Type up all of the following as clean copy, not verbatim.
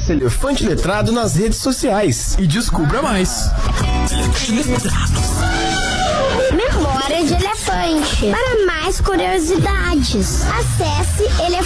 Acesse Elefante Letrado nas redes sociais e descubra mais. Memória de Elefante. Para mais curiosidades, acesse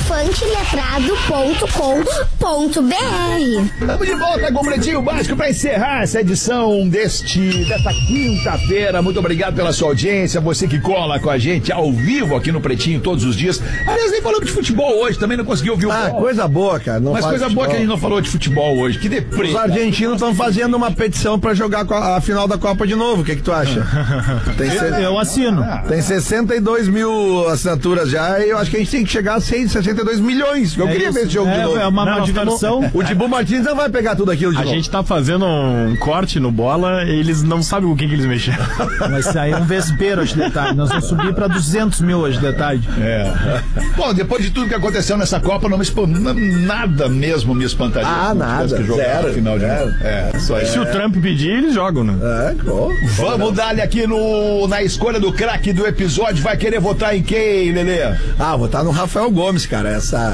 elefanteletrado.com.br. Estamos de volta com o Pretinho Básico para encerrar essa edição desta quinta-feira. Muito obrigado pela sua audiência, você que cola com a gente ao vivo aqui no Pretinho todos os dias. Aliás, nem falamos de futebol hoje, também não consegui ouvir o futebol. Coisa boa, cara. Mas coisa boa que a gente não falou de futebol hoje. Que deprê. Os argentinos estão fazendo uma petição para jogar a final da Copa de novo. O que tu acha? Eu assino. Tem 62 mil assinaturas já e eu aacho que a gente tem que chegar a 62 milhões. Eu queria ver esse jogo de novo. É uma diversão. O Dibu Martins não vai pegar tudo aquilo de novo. A gente tá fazendo um corte no bola e eles não sabem o que eles mexeram. Vai sair um vespeiro hoje de tarde. Nós vamos subir pra 200 mil hoje de tarde. Bom, depois de tudo que aconteceu nessa Copa, nada mesmo me espantaria. Nada. Que jogar no final de só Se o Trump pedir, eles jogam, né? Vamos dar-lhe aqui na escolha do craque do episódio. Vai querer votar em quem, Lelê? Votar no Rafael Gomes, cara. Esta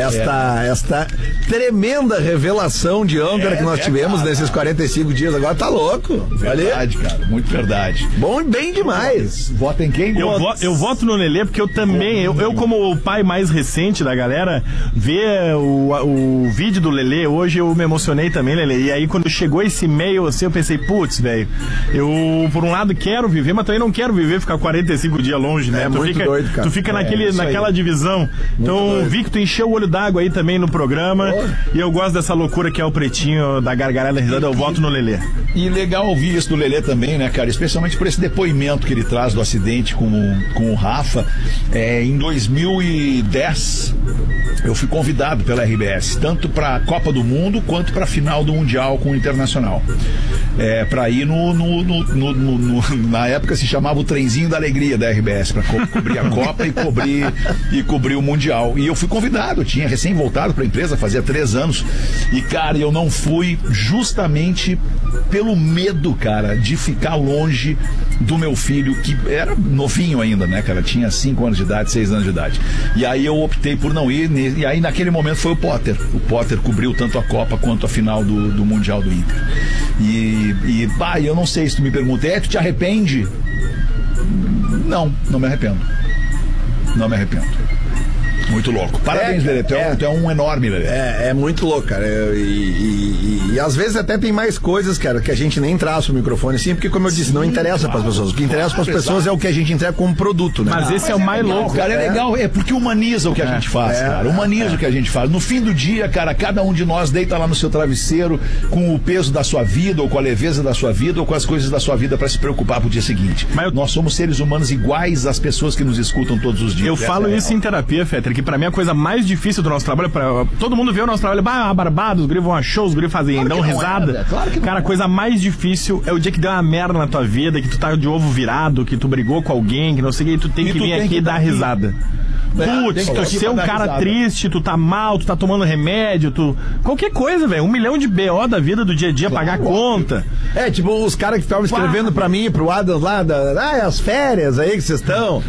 tremenda revelação de âncora que nós tivemos nesses 45 dias agora tá louco. Verdade, cara. Muito verdade. Bom, bem demais. Vota em quem? Eu voto no Lelê porque eu também, eu como o pai mais recente da galera, ver o vídeo do Lelê hoje eu me emocionei também, Lelê. E aí quando chegou esse e-mail assim, eu pensei, putz, velho, eu por um lado quero viver, mas também não quero viver, ficar 45 dias longe, né? Doido, cara. Tu fica naquela divisão. Então, vi que tu encheu o olho d'água aí também no programa. E eu gosto dessa loucura que é o Pretinho, da gargalhada risada, eu voto no Lelê. E legal ouvir isso do Lelê também, né, cara? Especialmente por esse depoimento que ele traz do acidente com o Rafa. Em 2010, eu fui convidado pela RBS, tanto para a Copa do Mundo quanto para a final do Mundial com o Internacional. Para ir na época se chamava o Trenzinho da Alegria da RBS, para cobrir a Copa e cobrir o Mundial. E eu fui convidado, eu tinha recém voltado para a empresa, fazia 3 anos. E, cara, eu não fui justamente pelo medo, cara, de ficar longe do meu filho, que era novinho ainda, né, cara? Tinha 5 anos de idade, 6 anos de idade. E aí eu optei por não ir, e aí naquele momento foi o Potter. O Potter cobriu tanto a Copa quanto a final do Mundial do Inter. Eu não sei se tu me pergunta, tu te arrepende? Não me arrependo. Não me arrependo. Muito louco. Parabéns, Lelê. Tu é um enorme, Lelê. É muito louco, cara. E às vezes até tem mais coisas, cara, que a gente nem traz o microfone assim, porque, como eu disse, não interessa pras pessoas. O que interessa pras pessoas é o que a gente entrega como produto, né? Mas esse é o mais louco. Cara, é legal, porque humaniza o que a gente faz, cara. Humaniza o que a gente faz. No fim do dia, cara, cada um de nós deita lá no seu travesseiro com o peso da sua vida, ou com a leveza da sua vida, ou com as coisas da sua vida pra se preocupar pro dia seguinte. Nós somos seres humanos iguais às pessoas que nos escutam todos os dias. Eu falo isso em terapia, Fetter, que pra mim a coisa mais difícil do nosso trabalho, todo mundo vê o nosso trabalho, barbado, os guris vão a show, os guris fazem, dão risada. Cara, a coisa mais difícil é o dia que deu uma merda na tua vida, que tu tá de ovo virado, que tu brigou com alguém, que não sei o que, e tu tem que vir aqui e dar risada. Putz, tu ser um cara triste, tu tá mal, tu tá tomando remédio, qualquer coisa, velho. 1 milhão de BO da vida do dia a dia, pagar conta. Tipo, os caras que estavam escrevendo pra mim e pro Adams lá, as férias aí que vocês estão,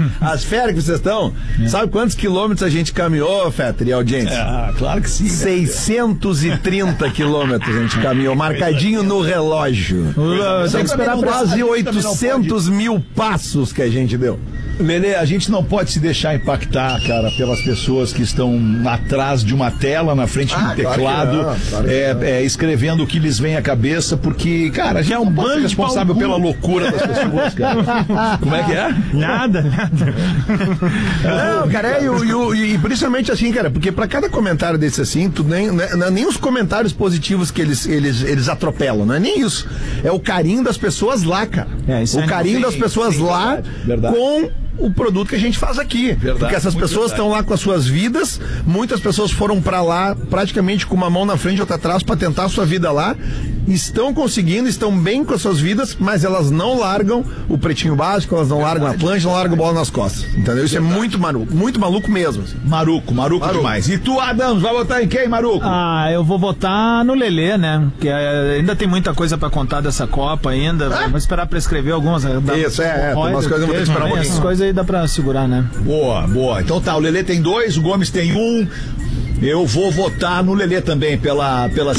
sabe quantos quilômetros a gente caminhou, Fetter, e audiência? Claro que sim. 630 quilômetros a gente caminhou, marcadinho no relógio. Tem que esperar quase 800 mil passos que a gente deu. Lelê, a gente não pode se deixar impactar, cara, pelas pessoas que estão atrás de uma tela, na frente de um teclado, escrevendo o que lhes vem à cabeça, porque, cara, a gente não pode ser responsável pela loucura das pessoas, cara. Como é que é? Nada. Não, cara, e principalmente assim, cara, porque pra cada comentário desse assim, nem os comentários positivos que eles atropelam, não é nem isso. É o carinho das pessoas lá, cara. O carinho das pessoas lá com o produto que a gente faz aqui. Porque essas pessoas estão lá com as suas vidas, muitas pessoas foram pra lá praticamente com uma mão na frente e outra atrás pra tentar a sua vida lá, estão conseguindo, estão bem com as suas vidas, mas elas não largam o Pretinho Básico, elas não largam a plancha, não largam bola nas costas, entendeu? Isso é muito maluco mesmo, assim. Maruco demais. E tu, Adams, vai votar em quem, Maruco? Eu vou votar no Lelê, né? Que ainda tem muita coisa pra contar dessa Copa ainda, vamos esperar pra escrever algumas. Tem umas coisas que eu vou esperar um pouquinho. Essas coisas aí dá pra segurar, né? Boa. Então tá, o Lelê tem 2, o Gomes tem 1. Eu vou votar no Lelê também pela